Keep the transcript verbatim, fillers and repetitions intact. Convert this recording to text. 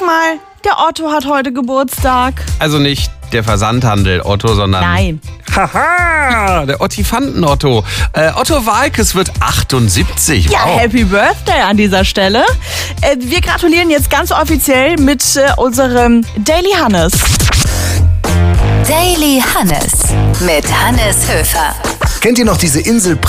mal, der Otto hat heute Geburtstag. Also nicht der Versandhandel Otto, sondern... Nein. Haha, der Ottifanten-Otto. Äh, Otto Waalkes wird achtundsiebzig. Ja, wow. Happy Birthday an dieser Stelle. Äh, wir gratulieren jetzt ganz offiziell mit äh, unserem Daily Hannes. Daily Hannes mit Hannes Höfer. Kennt ihr noch diese Insel